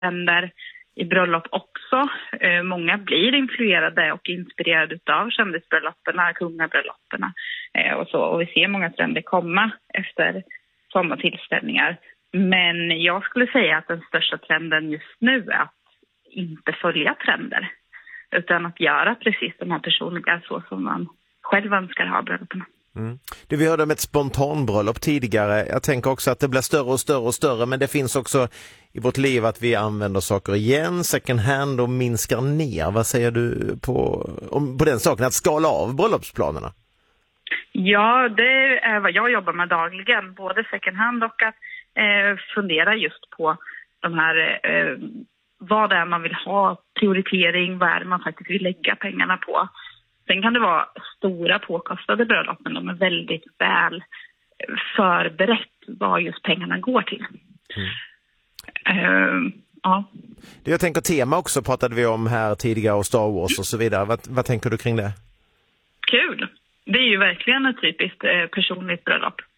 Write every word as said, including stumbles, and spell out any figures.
trender i bröllop också. Eh, många blir influerade och inspirerade av kändisbrölloperna, kungabrölloperna eh, och så. Och vi ser många trender komma efter sådana tillställningar. Men jag skulle säga att den största trenden just nu är att inte följa trender. Utan att göra precis de här personliga så som man själv önskar ha brölloperna. Mm. Du, vi hörde om ett spontanbröllop tidigare. Jag tänker också att det blir större och större och större, men det finns också i vårt liv att vi använder saker igen, second hand och minskar ner. Vad säger du på, om, på den saken, att skala av bröllopsplanerna? Ja, det är vad jag jobbar med dagligen, både second hand och att eh, fundera just på de här, eh, vad det är man vill ha, prioritering, vad är det man faktiskt vill lägga pengarna på. Sen kan det vara stora påkostade bröllop, men de är väldigt väl förberett vad just pengarna går till. Mm. Uh, ja. Jag tänker tema också pratade vi om här tidigare och Star Wars och så vidare. Vad, vad tänker du kring det? Kul! Det är ju verkligen ett typiskt eh, personligt bröllop.